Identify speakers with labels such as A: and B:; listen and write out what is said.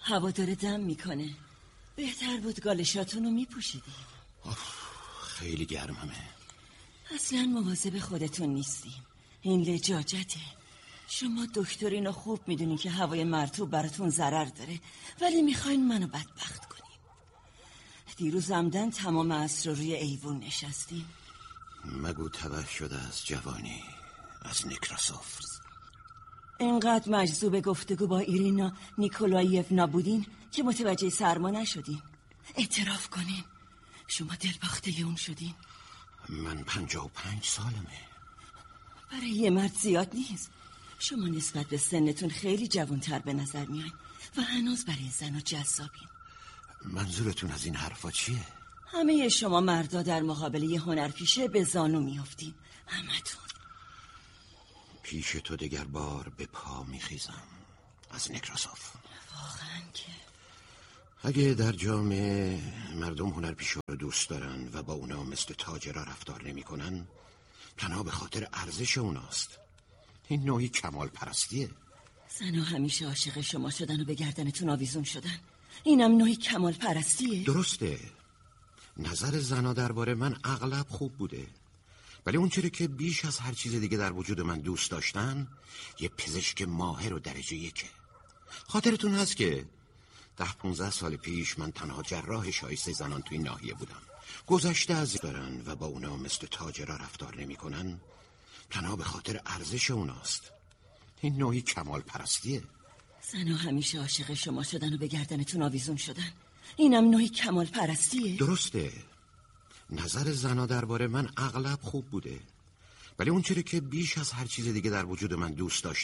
A: هوا داره دم میکنه. بهتر بود گالشاتون رو میپوشیدیم.
B: خیلی گرممه.
A: اصلا مواظب خودتون نیستیم. این لجاجته. شما دکترین و خوب میدونین که هوای مرطوب براتون ضرر داره، ولی میخواین منو بدبخت کنین. دیروز عمدن تمام عصر روی ایوون نشستیم.
B: مگو تبه شده از جوانی، از نیکراسوف.
A: اینقدر مجذوب گفتگو با ایرینا نیکولاییونا بودین که متوجه سرما نشدین. اعتراف کنین شما دلباخته اون شدین.
B: من 55 سالمه.
A: برای یه مرد زیاد نیست. شما نسبت به سنتون خیلی جوانتر به نظر میاین و هنوز برای زنا جذابین.
B: منظورتون از این حرفا چیه؟
A: همه شما مردا در مقابل یه هنرپیشه به زانو میافتین. همتون.
B: پیش تو دگر بار به پا میخیزم از نیکراسوف.
A: واقعا که
B: اگه در جامعه مردم هنرپیشه رو دوست دارن و با اونا مثل تاجرها رفتار نمی کنن، تنها به خاطر ارزش اوناست. این نوعی کمال پرستیه.
A: زنها همیشه عاشق شما شدن و به گردنتون آویزون شدن. اینم نوعی کمال پرستیه.
B: درسته. نظر زنها درباره من اغلب خوب بوده، ولی اون چیزی که بیش از هر چیز دیگه در وجود من دوست داشتن یه پزشک ماهر و درجه یکه. خاطرتون هست که 10-15 سال پیش من تنها جراح شایسته زنان توی ناحیه بودم. گذشته از دارن و با اونا مثل تاجرها رفتار نمی کنن، تنها به خاطر ارزش اوناست. این نوعی کمال پرستیه.
A: زنها همیشه عاشق شما شدن و به گردنتون آویزون شدن. اینم نوعی کمال پرستیه.
B: درسته. نظر زنها درباره من اغلب خوب بوده، ولی اون چیزی که بیش از هر چیز دیگه در وجود من دوست داشتن